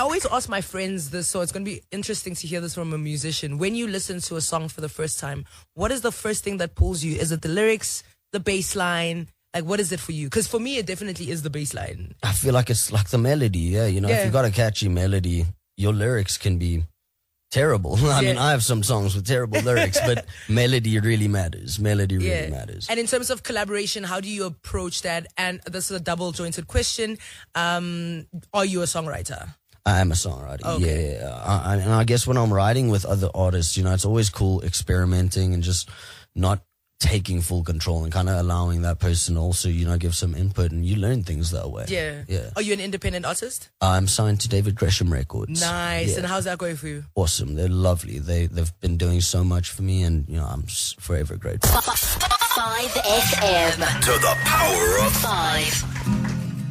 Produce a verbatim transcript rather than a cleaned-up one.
always ask my friends this, so it's going to be interesting to hear this from a musician. When you listen to a song for the first time, what is the first thing that pulls you? Is it the lyrics, the bass line? Like, what is it for you? Because for me, it definitely is the bass line. I feel like it's like the melody, yeah. You know, Yeah. if you've got a catchy melody, your lyrics can be terrible. I Yeah. mean, I have some songs with terrible lyrics, but melody really matters. Melody really Yeah. matters. And in terms of collaboration, how do you approach that? And this is a double-jointed question. Um, are you a songwriter? I am a songwriter, Okay. yeah. I, I, and I guess when I'm writing with other artists, you know, it's always cool experimenting and just not taking full control and kind of allowing that person also, you know, give some input, and you learn things that way. Yeah. Yeah. Are you an independent artist? I'm signed to David Gresham Records. Nice. Yeah. And how's that going for you? Awesome. They're lovely. They, they've been doing so much for me, and, you know, I'm s- forever grateful. five F M. To the power of Five.